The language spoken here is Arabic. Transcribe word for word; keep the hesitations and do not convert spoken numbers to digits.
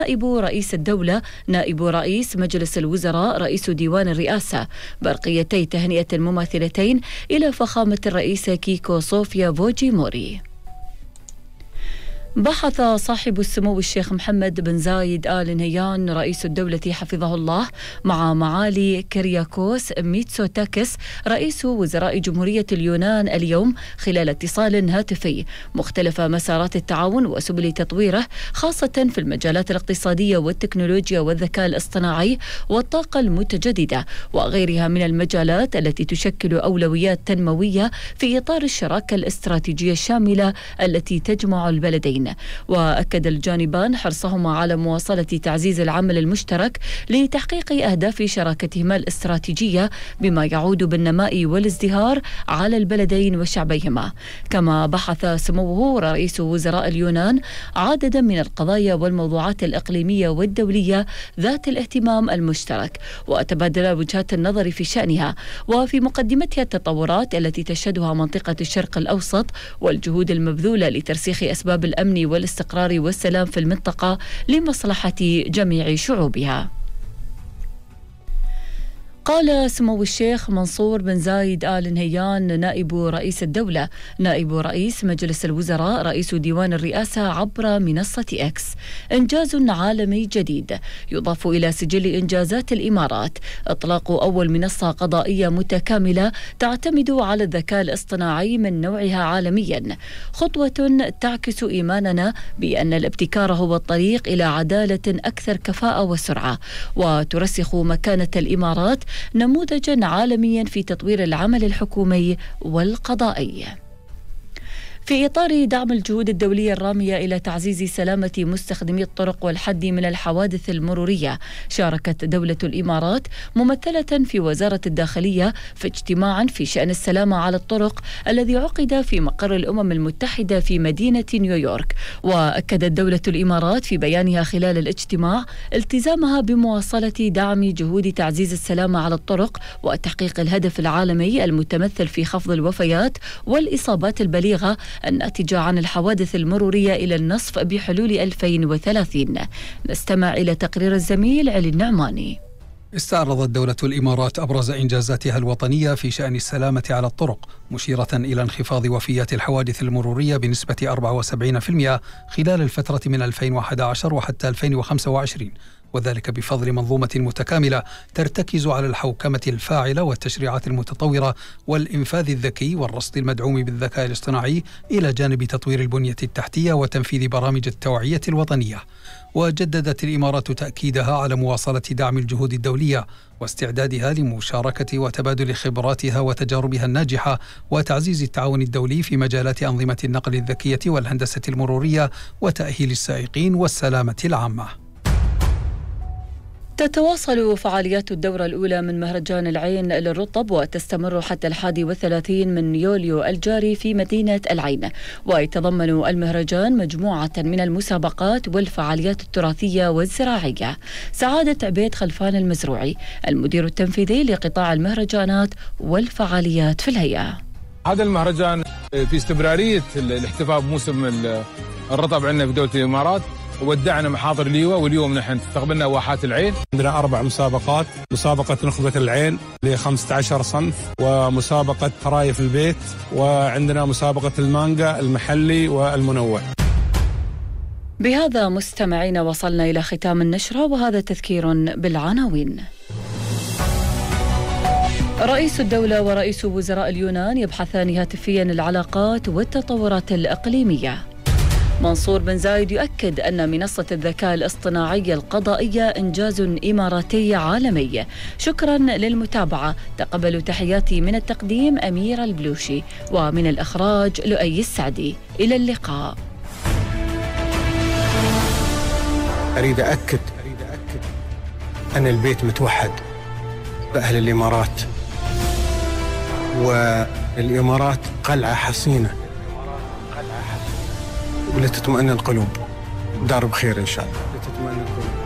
نائب رئيس الدولة، نائب رئيس مجلس الوزراء، رئيس ديوان الرئاسة، برقيتي تهنئة مماثلتين إلى فخامة الرئيس كيكو صوفيا فوجيموري. بحث صاحب السمو الشيخ محمد بن زايد آل نهيان رئيس الدولة حفظه الله مع معالي كيرياكوس ميتسوتاكس رئيس وزراء جمهورية اليونان اليوم خلال اتصال هاتفي مختلف مسارات التعاون وسبل تطويره، خاصة في المجالات الاقتصادية والتكنولوجيا والذكاء الاصطناعي والطاقة المتجددة وغيرها من المجالات التي تشكل أولويات تنموية في إطار الشراكة الاستراتيجية الشاملة التي تجمع البلدين. وأكد الجانبان حرصهما على مواصلة تعزيز العمل المشترك لتحقيق أهداف شراكتهما الاستراتيجية بما يعود بالنماء والازدهار على البلدين وشعبيهما. كما بحث سموه رئيس وزراء اليونان عددا من القضايا والموضوعات الإقليمية والدولية ذات الاهتمام المشترك، وتبادل وجهات النظر في شأنها، وفي مقدمتها التطورات التي تشهدها منطقة الشرق الأوسط والجهود المبذولة لترسيخ أسباب الأمن والاستقرار والسلام في المنطقة لمصلحة جميع شعوبها. قال سمو الشيخ منصور بن زايد آل نهيان نائب رئيس الدولة، نائب رئيس مجلس الوزراء، رئيس ديوان الرئاسة عبر منصة إكس: إنجاز عالمي جديد يضاف إلى سجل إنجازات الإمارات، إطلاق أول منصة قضائية متكاملة تعتمد على الذكاء الاصطناعي من نوعها عالميا، خطوة تعكس إيماننا بأن الابتكار هو الطريق إلى عدالة أكثر كفاءة وسرعة، وترسخ مكانة الإمارات نموذجا عالميا في تطوير العمل الحكومي والقضائي. في إطار دعم الجهود الدولية الرامية إلى تعزيز سلامة مستخدمي الطرق والحد من الحوادث المرورية، شاركت دولة الإمارات ممثلة في وزارة الداخلية في اجتماع في شأن السلامة على الطرق الذي عقد في مقر الأمم المتحدة في مدينة نيويورك. وأكدت دولة الإمارات في بيانها خلال الاجتماع التزامها بمواصلة دعم جهود تعزيز السلامة على الطرق وتحقيق الهدف العالمي المتمثل في خفض الوفيات والإصابات البليغة الناتجة عن الحوادث المرورية إلى النصف بحلول ألفين وثلاثين. نستمع إلى تقرير الزميل علي النعماني. استعرضت دولة الإمارات أبرز إنجازاتها الوطنية في شأن السلامة على الطرق، مشيرة إلى انخفاض وفيات الحوادث المرورية بنسبة أربعة وسبعين بالمئة خلال الفترة من ألفين وأحد عشر وحتى ألفين وخمسة وعشرين، وذلك بفضل منظومة متكاملة ترتكز على الحوكمة الفاعلة والتشريعات المتطورة والإنفاذ الذكي والرصد المدعوم بالذكاء الاصطناعي، إلى جانب تطوير البنية التحتية وتنفيذ برامج التوعية الوطنية. وجددت الإمارات تأكيدها على مواصلة دعم الجهود الدولية واستعدادها لمشاركة وتبادل خبراتها وتجاربها الناجحة وتعزيز التعاون الدولي في مجالات أنظمة النقل الذكية والهندسة المرورية وتأهيل السائقين والسلامة العامة. تتواصل فعاليات الدورة الأولى من مهرجان العين للرطب وتستمر حتى الحادي والثلاثين من يوليو الجاري في مدينة العين، ويتضمن المهرجان مجموعة من المسابقات والفعاليات التراثية والزراعية. سعادة عبيد خلفان المزروعي المدير التنفيذي لقطاع المهرجانات والفعاليات في الهيئة: هذا المهرجان في استمرارية الاحتفاء بموسم الرطب عندنا في دولة الإمارات، ودعنا محاضر ليوة، واليوم نحن استقبلنا واحات العين. عندنا أربع مسابقات: مسابقة نخبة العين ل خمسة عشر صنف، ومسابقة خرايف البيت، وعندنا مسابقة المانجا المحلي والمنوع. بهذا مستمعين وصلنا إلى ختام النشرة، وهذا تذكير بالعناوين. رئيس الدولة ورئيس وزراء اليونان يبحثان هاتفيا العلاقات والتطورات الإقليمية. منصور بن زايد يؤكد أن منصة الذكاء الاصطناعي القضائية إنجاز إماراتي عالمي. شكرا للمتابعة، تقبلوا تحياتي من التقديم أميرة البلوشي، ومن الإخراج لؤي السعدي. إلى اللقاء. أريد أكد أن البيت متوحد بأهل الإمارات، والإمارات قلعة حصينة ولتطمئن القلوب. دار بخير إن شاء الله. لتطمئن القلوب.